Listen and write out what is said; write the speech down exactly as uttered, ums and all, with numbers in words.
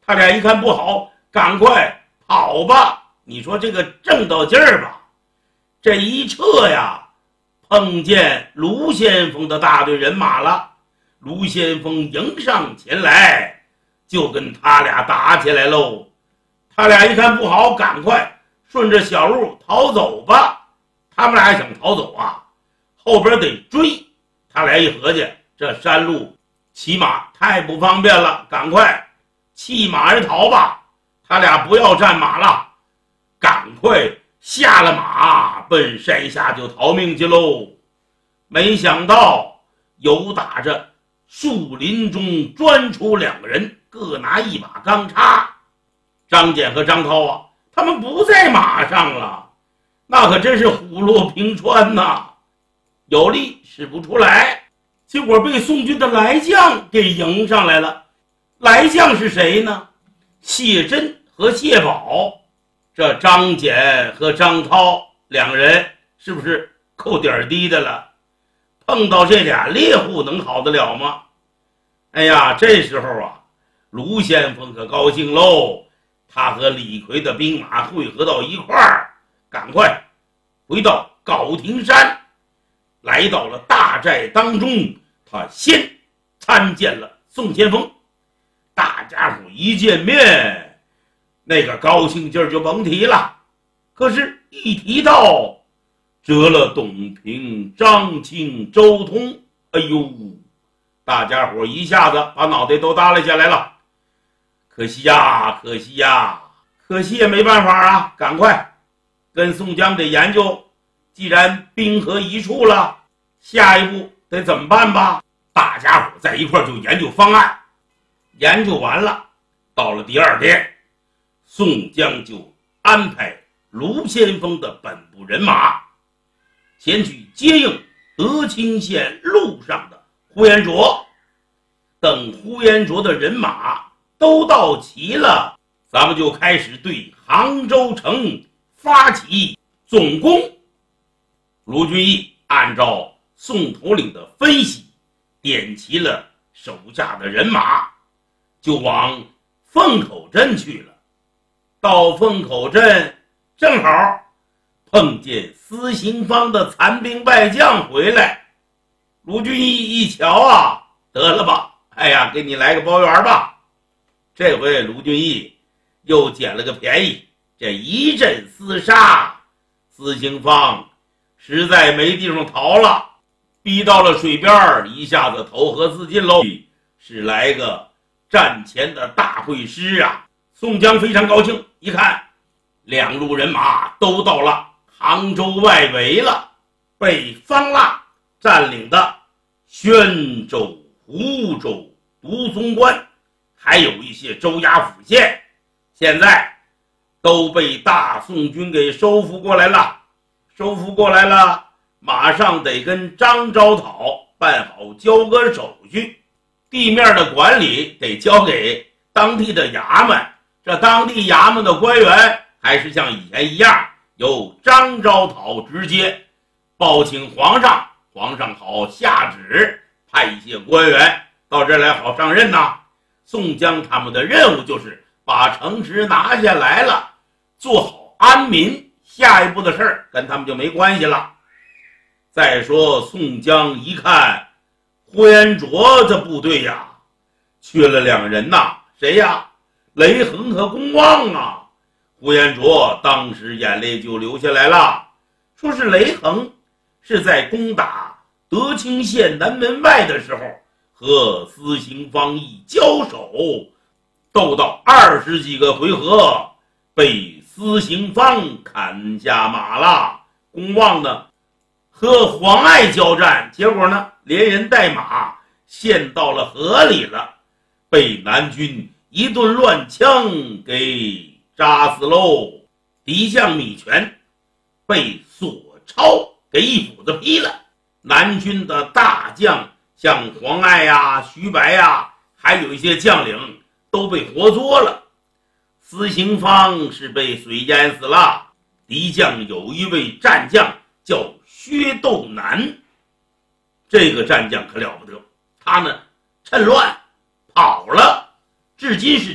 他俩一看不好，赶快跑吧。你说这个正道劲儿吧，这一撤呀，碰见卢先锋的大队人马了。卢先锋迎上前来，就跟他俩打起来喽。他俩一看不好，赶快顺着小路逃走吧。他们俩还想逃走啊，后边得追。他俩一合计，这山路骑马太不方便了，赶快弃马而逃吧。他俩不要战马了，赶快下了马，奔山下就逃命去喽。没想到有打着树林中钻出两个人，各拿一把钢叉。张简和张涛啊，他们不在马上了，那可真是虎落平川呐，有力使不出来，结果被宋军的来将给迎上来了。来将是谁呢？谢珍和谢宝。这张简和张涛两人是不是扣点低的了？碰到这俩猎户能好得了吗？哎呀，这时候啊，卢先锋可高兴喽，他和李逵的兵马汇合到一块儿，赶快回到高亭山，来到了大寨当中，他先参见了宋先锋。大家伙一见面，那个高兴劲儿就甭提了。可是一提到折了董平、张清、周通，哎呦，大家伙一下子把脑袋都耷拉下来了。可惜呀，可惜呀，可惜也没办法啊，赶快跟宋江得研究，既然兵合一处了，下一步得怎么办吧。大家伙在一块就研究方案。研究完了，到了第二天，宋江就安排卢先锋的本部人马前去接应德清县路上的呼延灼。等呼延灼的人马都到齐了，咱们就开始对杭州城发起总攻。卢俊义按照宋头领的分析，点齐了手下的人马，就往凤口镇去了。到凤口镇正好碰见司行方的残兵败将回来。卢俊义一瞧啊，得了吧，哎呀，给你来个包圆吧。这回卢俊义又捡了个便宜，这一阵厮杀，司行方实在没地方逃了，逼到了水边，一下子投河自尽喽，是来个战前的大会师啊。宋江非常高兴，一看两路人马都到了杭州外围了，被方腊占领的宣州、湖州、独松关，还有一些州衙府县，现在都被大宋军给收复过来了。收复过来了，马上得跟张昭讨办好交割手续，地面的管理得交给当地的衙门。这当地衙门的官员还是像以前一样，由张昭讨直接报请皇上，皇上好下旨派一些官员到这儿来好上任呐。宋江他们的任务就是把城池拿下来了，做好安民，下一步的事儿跟他们就没关系了。再说宋江一看呼延灼的部队呀，缺了两人呐，谁呀？雷横和公望啊。呼延灼当时眼泪就流下来了，说是雷横是在攻打德清县南门外的时候和司行方一交手，斗到二十几个回合，被司行方砍下马了。公望呢和黄爱交战，结果呢连人带马陷到了河里了，被南军一顿乱枪给扎死喽。敌将米全被索超给一斧子劈了。南军的大将像黄爱呀、徐白呀，还有一些将领都被活捉了。司行方是被水淹死了。敌将有一位战将叫薛斗南，这个战将可了不得，他呢趁乱跑了，至今是